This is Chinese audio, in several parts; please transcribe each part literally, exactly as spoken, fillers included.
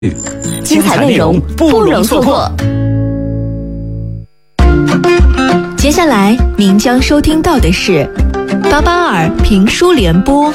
精彩内容不容错过。 接下来您将收听到的是八八二评书联播。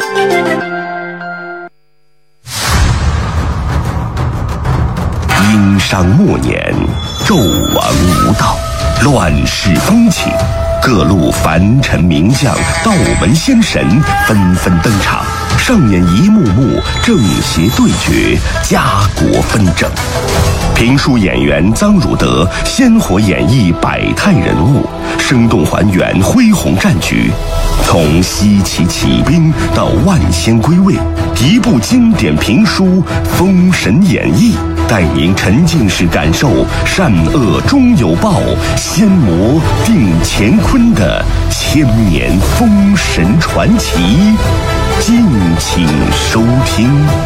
殷商末年，纣王无道，乱世风起，各路凡尘名将、道门仙神纷纷登场，上演一幕幕正邪对决、家国纷争。评书演员臧汝德鲜活演绎百态人物，生动还原恢宏战局。从西岐起兵到万仙归位，一部经典评书《封神演义》，带您沉浸式感受善恶终有报、仙魔定乾坤的千年封神传奇。敬请收听。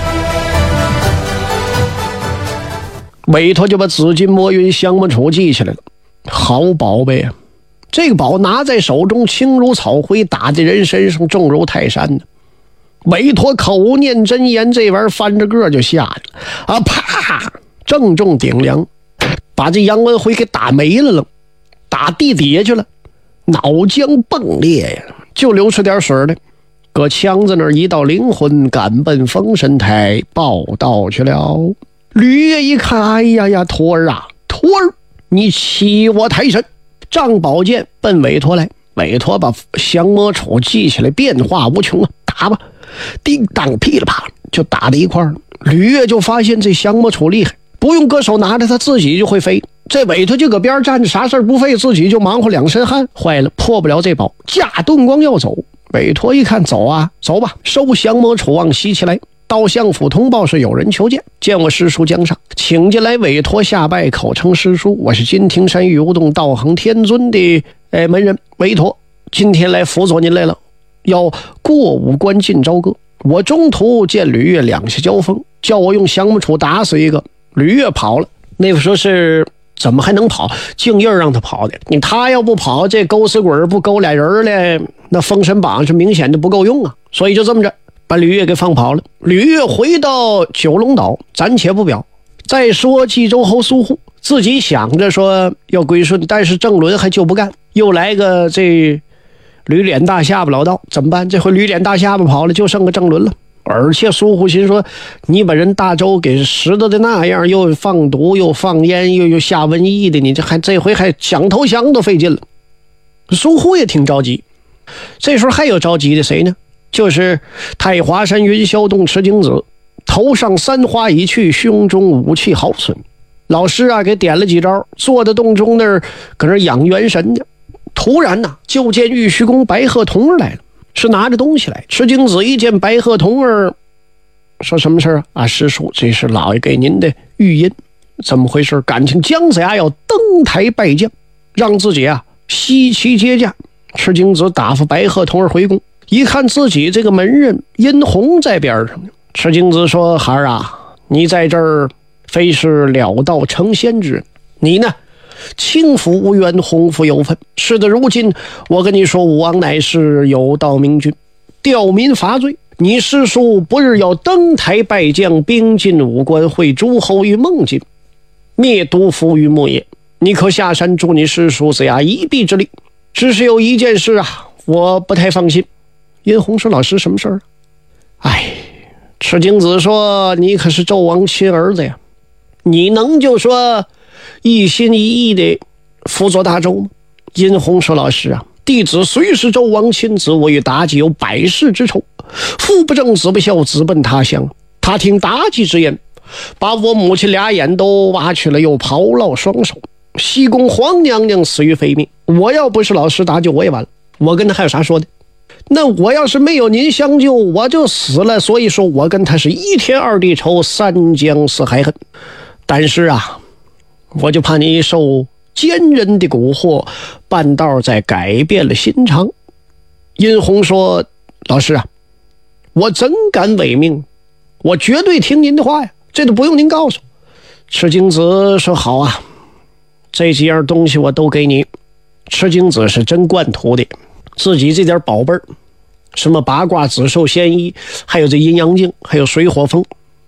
委托就把紫金魔云降魔杵记起来了，好宝贝啊！这个宝拿在手中，轻如草灰，打在人身上重如泰山呢。委托口念真言，这玩意儿翻着个就下来了啊！啪，正中顶梁，把这杨文辉给打没了了，打地底下去了，脑浆迸裂呀，就流出点水来。搁枪子那儿一道灵魂，赶奔封神台报道去了。吕爷一看，哎呀呀，徒儿啊，徒儿，你欺我太甚！仗宝剑奔委托来，委托把降魔杵记起来，变化无穷啊，打吧，叮当噼里啪啦就打在一块儿了。吕爷就发现这降魔杵厉害，不用搁手拿着，他自己就会飞。这委托就搁边站着，啥事不费，自己就忙活两身汗。坏了，破不了这宝，架盾光要走。委托一看，走啊，走吧，收降魔杵往西起来。到相府通报是有人求见，见我师叔江上，请进来委托下拜，口称师叔，我是金庭山玉无洞道行天尊的哎门人委托，今天来辅佐您来了，要过五关进朝歌。我中途见吕岳两下交锋，叫我用降魔杵打死一个，吕岳跑了。那个时候是怎么还能跑？净印让他跑的，你他要不跑，这勾死鬼不勾俩人嘞，那封神榜是明显的不够用啊。所以就这么着把吕岳给放跑了。吕岳回到九龙岛，暂且不表。再说冀州侯苏护自己想着说要归顺，但是郑伦还就不干，又来个这吕脸大下巴老道，怎么办？这回吕脸大下巴跑了，就剩个郑伦了。而且苏护心说，你把人大周给拾掇的那样，又放毒又放烟又又下瘟疫的，你这还这回还想投降都费劲了。苏护也挺着急。这时候还有着急的谁呢？就是太华山云霄洞持经子，头上三花已去，胸中武器豪存。老师啊给点了几招，坐在洞中那儿搁那养元神呢。突然呐、啊，就见玉虚宫白鹤童儿来了，是拿着东西来。持经子一见白鹤童儿，说什么事啊？啊，师叔，这是老爷给您的玉印。怎么回事？感情姜子牙要登台拜将，让自己啊西岐接驾。持经子打发白鹤童儿回宫，一看自己这个门人殷红在边上呢。持经子说，孩儿啊，你在这儿非是了道成仙之人，你呢轻浮无缘，鸿福有分。事得如今，我跟你说，武王乃是有道明君，吊民伐罪。你师叔不日要登台拜将，兵进五关，会诸侯于孟津，灭毒伏于牧野。你可下山助你师叔子牙一臂之力。只是有一件事啊，我不太放心。殷红说，老师什么事儿？哎，持经子说，你可是纣王亲儿子呀，你能就说一心一意的辅佐大周吗？殷红说，老师啊，弟子虽是纣王亲子，我与妲己有百世之仇，父不正子不孝，直奔他乡。他听妲己之言，把我母亲俩眼都挖去了，又刨落双手，西宫皇娘娘死于非命。我要不是老师搭救，我也完了。我跟他还有啥说的？那我要是没有您相救，我就死了。所以说我跟他是一天二地仇，三江四海恨。但是啊，我就怕你受奸人的蛊惑，半道再改变了心肠。殷红说，老师啊，我怎敢违命？我绝对听您的话呀，这都不用您告诉。持经子说，好啊，这几样东西我都给你。持经子是真惯徒的，自己这点宝贝儿，什么八卦紫寿仙衣，还有这阴阳镜，还有水火风，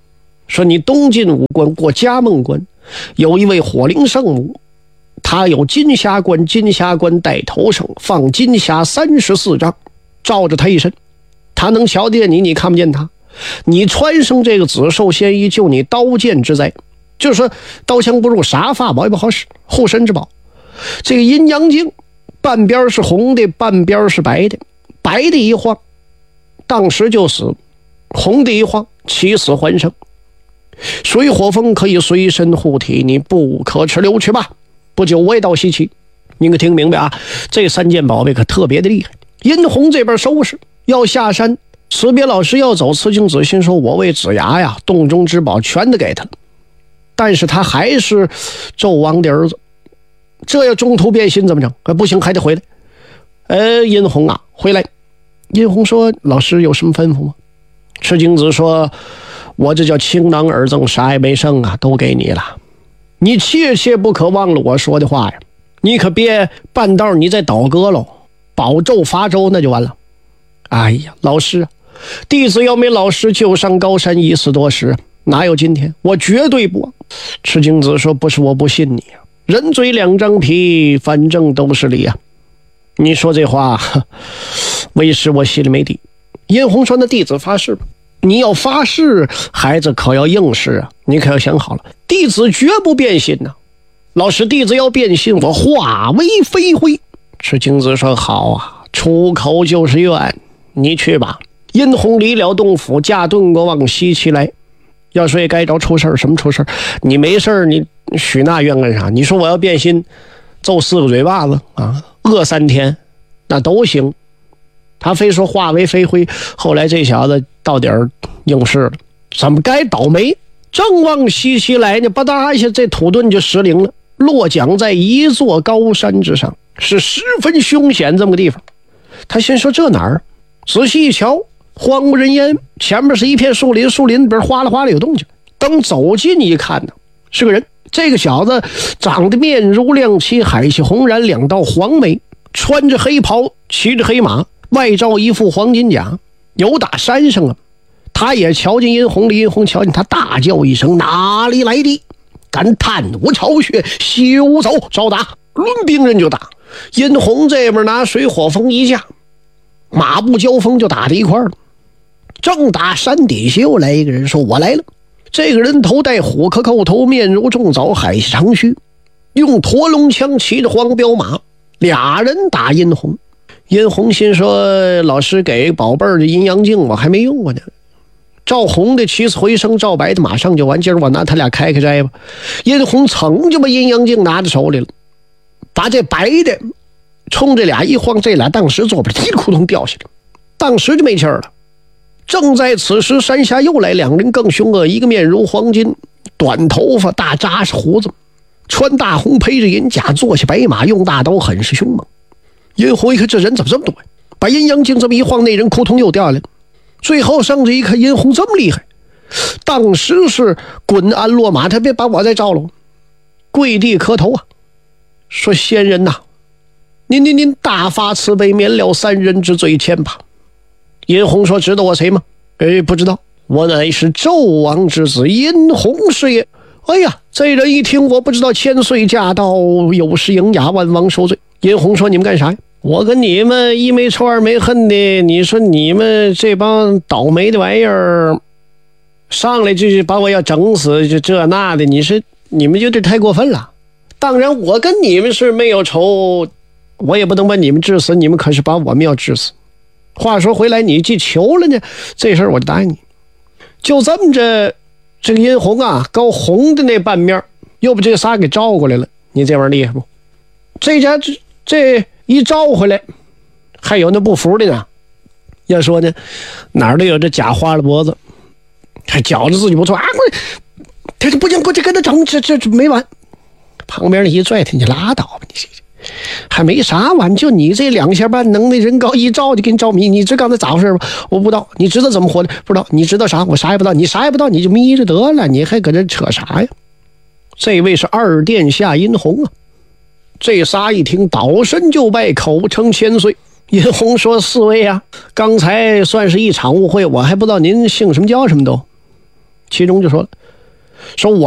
说你东晋武关过嘉梦关，有一位火灵圣母，他有金匣冠，金匣冠戴头上，放金匣三十四丈，罩着他一身。他能瞧见你，你看不见他。你穿上这个紫寿仙衣，救你刀剑之灾。就是说刀枪不入，啥法宝也不好使，护身之宝。这个阴阳镜半边是红的，半边是白的，白的一晃当时就死，红的一晃起死还生。水火风可以随身护体，你不可持留去吧，不久我也到西岐。你可听明白啊，这三件宝贝可特别的厉害。殷红这边收拾要下山，辞别老师要走，慈敬子心说我为子牙呀洞中之宝全都给他了，但是他还是纣王的儿子，这要中途变心怎么整？不行，还得回来。呃，殷红啊，回来。殷红说老师有什么吩咐吗？赤精子说我这叫倾囊而赠，啥也没剩啊，都给你了。你切切不可忘了我说的话呀，你可别半道你再倒戈喽，保纣伐周那就完了。哎呀，老师啊，弟子要没老师就上高山一死多时，哪有今天？我绝对不忘。赤精子说不是我不信你啊，人嘴两张皮，反正都是理啊。你说这话为师我心里没底。殷红说那弟子发誓吧。你要发誓，孩子可要应试啊！你可要想好了，弟子绝不变心呐、啊。老师，弟子要变心，我化为飞灰。赤精子说好啊，出口就是愿，你去吧。殷红离了洞府，驾遁国往西岐来。要说也该着出事，什么出事？你没事你许那愿干啥？你说我要变心，揍四个嘴巴子啊，饿三天，那都行。他非说化为飞灰，后来这小子到底儿应试了，怎么该倒霉？正往西岐来呢，吧嗒一下，这土遁就失灵了，落桨在一座高山之上，是十分凶险这么个地方。他先说这哪儿？仔细一瞧，荒无人烟，前面是一片树林，树林里边哗啦哗啦有动静。等走近一看呢，是个人。这个小子长得面如亮漆，海气红然，两道黄眉，穿着黑袍，骑着黑马，外罩一副黄金甲，有打山上啊。他也瞧见殷红，李殷红瞧见他，大叫一声：哪里来的？敢贪我巢穴，休走！招打！抡兵刃就打。殷红这边拿水火风一架，马步交锋就打在一块了。正打山底下又来一个人，说我来了。这个人头戴虎壳扣头，面如重枣，海长须，用驼龙枪，骑着黄骠马，俩人打殷红。殷红心说老师给宝贝儿的阴阳镜我还没用过呢，赵红的起死回生，赵白的马上就完，今儿我拿他俩开开斋吧。殷红噌就把阴阳镜拿在手里了，把这白的冲这俩一晃，这俩当时左边踢扑通掉下来，当时就没气儿了。正在此时，山下又来两人更凶恶，一个面如黄金，短头发，大扎实胡子，穿大红披着银甲，坐下白马，用大刀，很是凶猛。殷红一看这人怎么这么多呀，把阴阳镜这么一晃，那人扑通又掉下来了。最后上去一看，殷红这么厉害，当时是滚鞍落马，他别把我再招了，跪地磕头啊，说仙人呐、啊，您您您大发慈悲，免了三人之罪愆吧。殷红说知道我谁吗？哎，不知道，我乃是纣王之子殷红是也。哎呀，这人一听我不知道，千岁驾到，有失迎雅，万王受罪。殷红说你们干啥呀？我跟你们一没仇二没恨的，你说你们这帮倒霉的玩意儿上来就是把我要整死，就这那的，你是你们有点太过分了。当然我跟你们是没有仇，我也不能把你们治死，你们可是把我们要治死。话说回来，你既求了呢，这事儿我就答应你。就这么着，这个殷红啊，高红的那半面又把这个仨给招过来了，你这玩意儿厉害不？这家这这一招回来，还有那不服的呢。要说呢，哪儿都有这假花了脖子，还觉着自己不错啊！这这不行，不这跟他整，这这这没完。旁边的一拽他，你拉倒吧，你这还没啥完，就你这两下半能耐，人高一照就给你照迷。你知刚才咋回事吧？我不知道。你知道怎么活的？不知道。你知道啥？我啥也不知道。你啥也不知道，你就眯着得了，你还搁这扯啥呀？这位是二殿下殷红啊。这仨一听，倒身就拜，口称千岁。殷红说：“四位啊，刚才算是一场误会，我还不知道您姓什么叫什么都。 其中就说说我